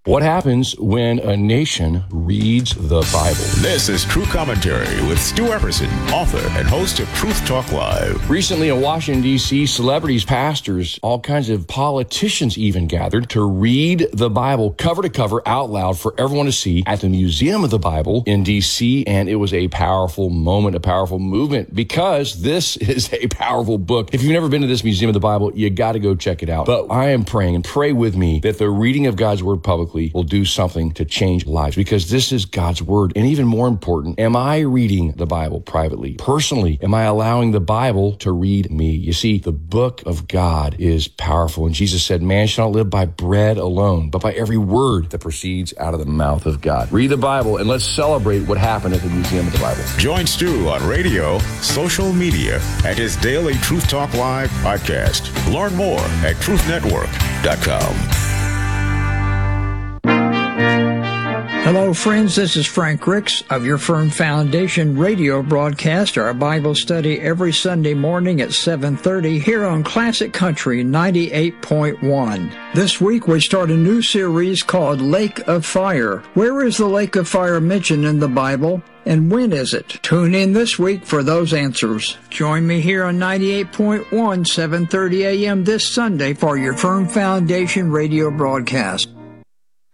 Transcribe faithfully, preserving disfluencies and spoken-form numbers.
What happens when a nation reads the Bible? This is True Commentary with Stu Epperson, author and host of Truth Talk Live. Recently in Washington, D C, celebrities, pastors, all kinds of politicians even gathered to read the Bible cover to cover out loud for everyone to see at the Museum of the Bible in D C, and it was a powerful moment, a powerful movement, because this is a powerful book. If you've never been to this Museum of the Bible, you got to go check it out. But I am praying, and pray with me, that the reading of God's Word publicly will do something to change lives, because this is God's Word. And even more important, am I reading the Bible privately, personally? Am I allowing the Bible to read me? You see, the book of God is powerful. And Jesus said, man shall not live by bread alone, but by every word that proceeds out of the mouth of God. Read the Bible, and let's celebrate what happened at the Museum of the Bible. Join Stu on radio, social media, and his daily Truth Talk Live podcast. Learn more at truth network dot com. Hello, friends. This is Frank Ricks of Your Firm Foundation radio broadcast, our Bible study every Sunday morning at seven thirty here on Classic Country ninety-eight point one. This week we start a new series called Lake of Fire. Where is the Lake of Fire mentioned in the Bible, and when is it? Tune in this week for those answers. Join me here on ninety-eight point one, seven thirty a.m. this Sunday for Your Firm Foundation radio broadcast.